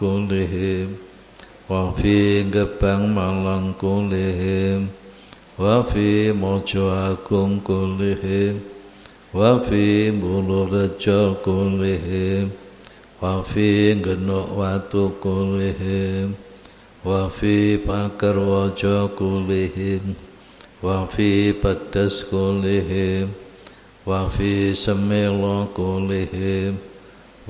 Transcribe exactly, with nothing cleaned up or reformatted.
kulihim wa fi Gebang Malang kulihim wa fi Mojo Agung kulihim wa fi Bulurejo kulihim wa fi Genuk Watu kulihim wa fi Pagerwajo kulihim wa fi Pedes kulihim wa fi Semelo kulihim